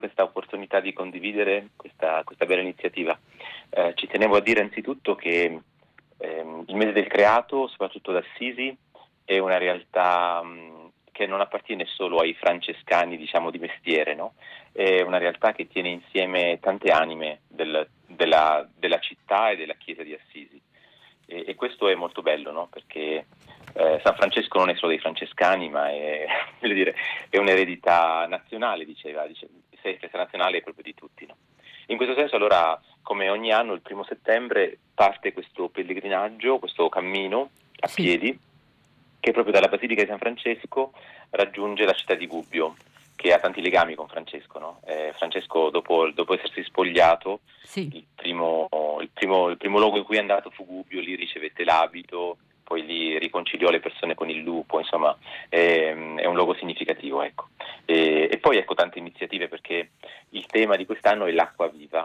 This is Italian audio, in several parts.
questa opportunità di condividere questa bella iniziativa. Ci tenevo a dire anzitutto che il mese del creato, soprattutto ad Assisi, è una realtà che non appartiene solo ai francescani, diciamo, di mestiere, no? È una realtà che tiene insieme tante anime della città e della chiesa di Assisi. E questo è molto bello, no? Perché San Francesco non è solo dei francescani, ma è, voglio dire, è un'eredità nazionale, dice, se è festa nazionale è proprio di tutti, no? In questo senso, allora, come ogni anno, il 1° settembre parte questo pellegrinaggio, questo cammino a Sì. piedi, che proprio dalla Basilica di San Francesco raggiunge la città di Gubbio, che ha tanti legami con Francesco, no? Francesco, dopo essersi spogliato, Sì. il primo luogo in cui è andato fu Gubbio, lì ricevette l'abito, poi lì riconciliò le persone con il lupo, insomma, è un luogo significativo, ecco. E poi ecco tante iniziative, perché il tema di quest'anno è l'acqua viva.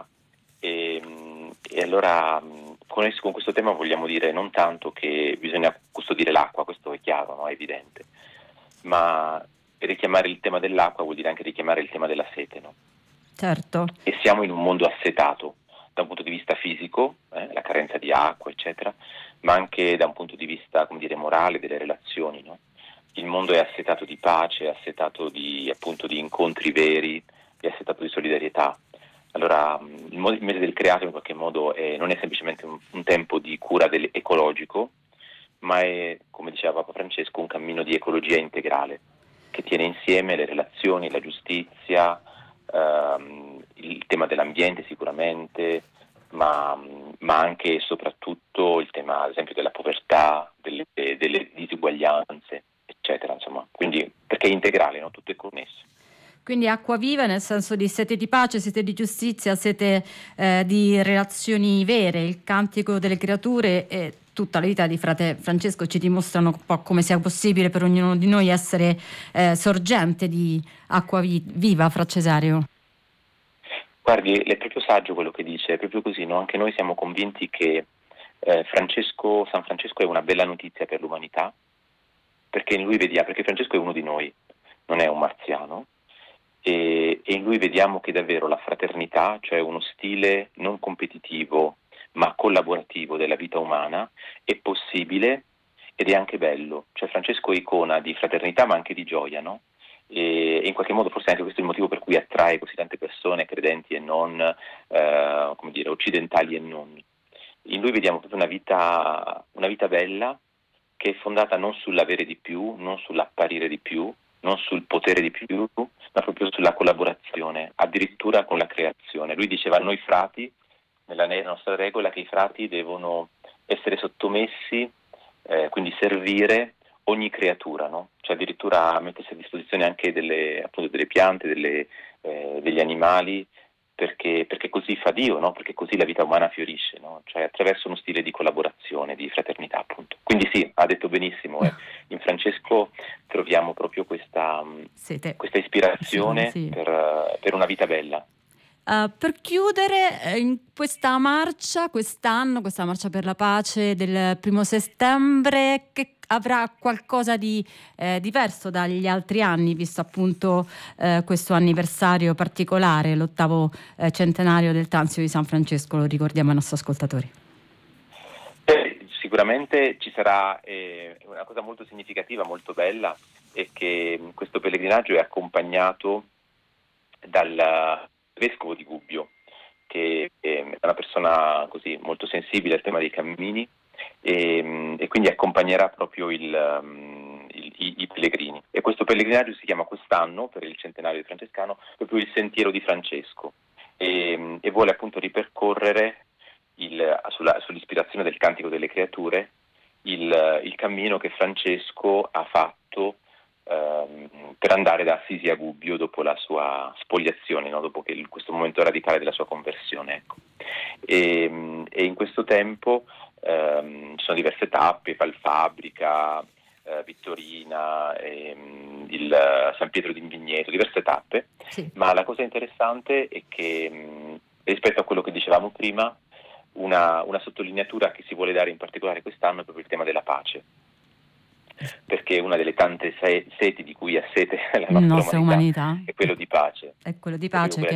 E allora con questo tema vogliamo dire non tanto che bisogna custodire l'acqua, questo è chiaro, no? È evidente, ma richiamare il tema dell'acqua vuol dire anche richiamare il tema della sete, no? Certo. E siamo in un mondo assetato da un punto di vista fisico, la carenza di acqua, eccetera, ma anche da un punto di vista, come dire, morale, delle relazioni, no? Il mondo è assetato di pace, è assetato appunto di incontri veri, è assetato di solidarietà. Allora, il mese del creato in qualche modo non è semplicemente un tempo di cura dell'ecologico, ma è, come diceva Papa Francesco, un cammino di ecologia integrale che tiene insieme le relazioni, la giustizia, il tema dell'ambiente sicuramente, ma anche e soprattutto il tema, ad esempio, della povertà, delle disuguaglianze, eccetera. Insomma, quindi perché è integrale, no? Tutto è connesso. Quindi acqua viva nel senso di sete di pace, sete di giustizia, sete di relazioni vere. Il cantico delle creature e tutta la vita di frate Francesco ci dimostrano un po' come sia possibile per ognuno di noi essere sorgente di acqua viva, Fra Cesario. Guardi, è proprio saggio quello che dice, è proprio così, no? Anche noi siamo convinti che San Francesco è una bella notizia per l'umanità, perché in lui vediamo, perché Francesco è uno di noi, non è un marziano, e in lui vediamo che davvero la fraternità, cioè uno stile non competitivo ma collaborativo della vita umana, è possibile ed è anche bello. Cioè Francesco è icona di fraternità ma anche di gioia, no? E in qualche modo forse anche questo è il motivo per cui attrae così tante persone, credenti e non, come dire, occidentali e non. In lui vediamo proprio una vita bella, che è fondata non sull'avere di più, non sull'apparire di più, non sul potere di più, ma proprio sulla collaborazione, addirittura con la creazione. Lui diceva a noi frati, nella nostra regola, che i frati devono essere sottomessi, quindi servire ogni creatura, no? Cioè addirittura mettersi a disposizione anche appunto delle piante, degli animali, perché così fa Dio, no? Perché così la vita umana fiorisce, no? Cioè attraverso uno stile di collaborazione, di fraternità, appunto. Quindi sì, ha detto benissimo, in Francesco troviamo proprio questa ispirazione Sì. per una vita bella. Per chiudere, in questa marcia, quest'anno, questa marcia per la pace del 1° settembre, che avrà qualcosa di diverso dagli altri anni, visto appunto questo anniversario particolare, l'8° centenario del Tanzio di San Francesco, lo ricordiamo ai nostri ascoltatori. Sicuramente ci sarà una cosa molto significativa, molto bella, è che questo pellegrinaggio è accompagnato dal vescovo di Gubbio, che è una persona così molto sensibile al tema dei cammini e quindi accompagnerà proprio i pellegrini. E questo pellegrinaggio si chiama quest'anno, per il centenario di Francescano, proprio il Sentiero di Francesco e vuole appunto ripercorrere sull'ispirazione del Cantico delle Creature il cammino che Francesco ha fatto per andare da Assisi a Gubbio dopo la sua spogliazione, no? Dopo questo momento radicale della sua conversione. Ecco. E in questo tempo ci sono diverse tappe, Valfabrica, Vittorina, il San Pietro di Invigneto, diverse tappe, Sì. ma la cosa interessante è che rispetto a quello che dicevamo prima, una sottolineatura che si vuole dare in particolare quest'anno è proprio il tema della pace. perché una delle tante seti di cui ha sete la nostra nostra umanità umanità è quello di pace. è quello di Proprio pace che